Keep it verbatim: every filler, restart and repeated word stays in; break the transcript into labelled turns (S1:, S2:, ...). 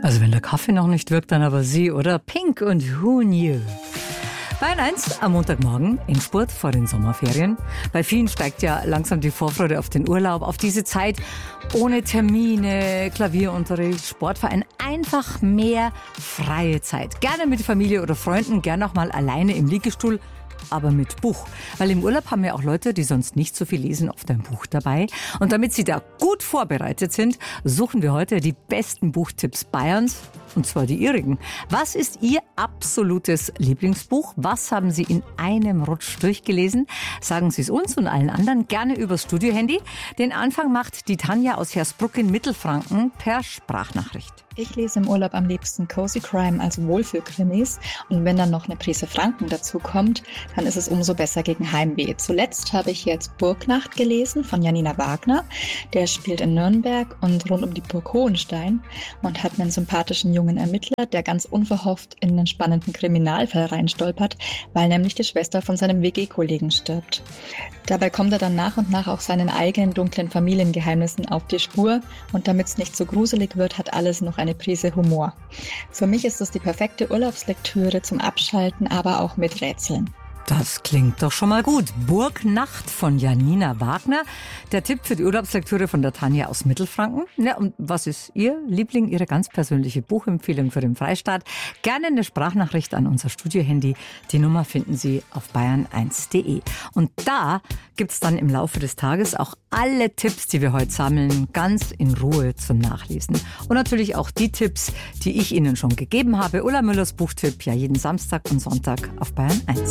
S1: Also wenn der Kaffee noch nicht wirkt, dann aber sie, oder? Pink und Who Knew? Bayern eins am Montagmorgen, Endspurt vor den Sommerferien. Bei vielen steigt ja langsam die Vorfreude auf den Urlaub, auf diese Zeit ohne Termine, Klavierunterricht, Sportverein. Einfach mehr freie Zeit. Gerne mit Familie oder Freunden, gerne auch mal alleine im Liegestuhl, aber mit Buch. Weil im Urlaub haben ja auch Leute, die sonst nicht so viel lesen, oft ein Buch dabei. Und damit sie da gut vorbereitet sind, suchen wir heute die besten Buchtipps Bayerns. Und zwar die ihrigen. Was ist Ihr absolutes Lieblingsbuch? Was haben Sie in einem Rutsch durchgelesen? Sagen Sie es uns und allen anderen gerne übers Studiohandy. Den Anfang macht die Tanja aus Hersbruck in Mittelfranken per Sprachnachricht.
S2: Ich lese im Urlaub am liebsten Cozy Crime, also Wohlfühlkrimis. Und wenn dann noch eine Prise Franken dazu kommt, dann ist es umso besser gegen Heimweh. Zuletzt habe ich jetzt Burgnacht gelesen von Janina Wagner. Der spielt in Nürnberg und rund um die Burg Hohenstein und hat einen sympathischen jungen Ermittler, der ganz unverhofft in einen spannenden Kriminalfall reinstolpert, weil nämlich die Schwester von seinem W G-Kollegen stirbt. Dabei kommt er dann nach und nach auch seinen eigenen dunklen Familiengeheimnissen auf die Spur und damit es nicht so gruselig wird, hat alles noch eine Prise Humor. Für mich ist es die perfekte Urlaubslektüre zum Abschalten, aber auch mit Rätseln.
S1: Das klingt doch schon mal gut. Burgnacht von Janina Wagner. Der Tipp für die Urlaubslektüre von der Tanja aus Mittelfranken. Ja, und was ist Ihr Liebling, Ihre ganz persönliche Buchempfehlung für den Freistaat? Gerne eine Sprachnachricht an unser Studiohandy. Die Nummer finden Sie auf bayern eins punkt de. Und da gibt's dann im Laufe des Tages auch alle Tipps, die wir heute sammeln, ganz in Ruhe zum Nachlesen. Und natürlich auch die Tipps, die ich Ihnen schon gegeben habe. Ulla Müllers Buchtipp, ja jeden Samstag und Sonntag auf Bayern eins.